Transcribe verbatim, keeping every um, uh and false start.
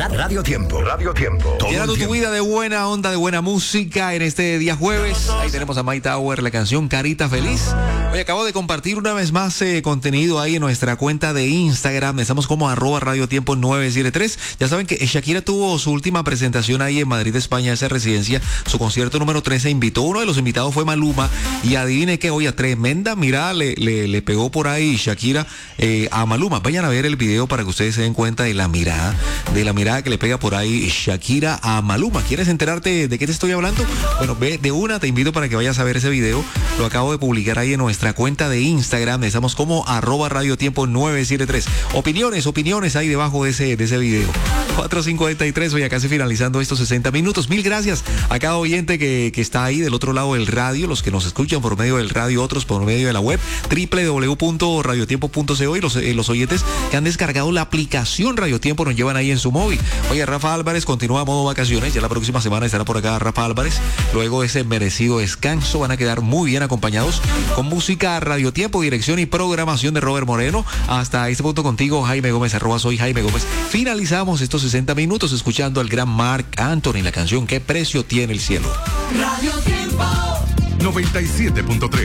Radio Tiempo. Radio Tiempo. Llenando tu vida de buena onda, de buena música en este día jueves. Ahí tenemos a My Tower, la canción Carita Feliz. Hoy acabo de compartir una vez más eh, contenido ahí en nuestra cuenta de Instagram. Estamos como arroba Radio Tiempo nueve siete tres. Ya saben que Shakira tuvo su última presentación ahí en Madrid, España, esa residencia. Su concierto número trece invitó. Uno de los invitados fue Maluma. Y adivine qué, oye, tremenda mirada le, le, le pegó por ahí Shakira eh, a Maluma. Vayan a ver el video para que ustedes se den cuenta de la mirada, de la mirada que le pega por ahí Shakira a Maluma. ¿Quieres enterarte de qué te estoy hablando? Bueno, ve de una, te invito para que vayas a ver ese video. Lo acabo de publicar ahí en nuestra cuenta de Instagram. Estamos como arroba Radio Tiempo nueve siete tres. Opiniones, opiniones ahí debajo de ese, de ese video. cuatro cincuenta y tres, voy a casi finalizando estos sesenta minutos. Mil gracias a cada oyente que, que está ahí del otro lado del radio, los que nos escuchan por medio del radio, otros por medio de la web, doble u doble u doble u punto radio tiempo punto co, y los, eh, los oyentes que han descargado la aplicación Radio Tiempo nos llevan ahí en su móvil. Oye, Rafa Álvarez continúa a modo vacaciones, ya la próxima semana estará por acá Rafa Álvarez. Luego de ese merecido descanso van a quedar muy bien acompañados con música Radio Tiempo, dirección y programación de Robert Moreno. Hasta este punto contigo, Jaime Gómez, arroba soy Jaime Gómez. Finalizamos estos sesenta minutos escuchando al gran Marc Anthony, la canción ¿Qué precio tiene el cielo? Radio Tiempo noventa y siete punto tres.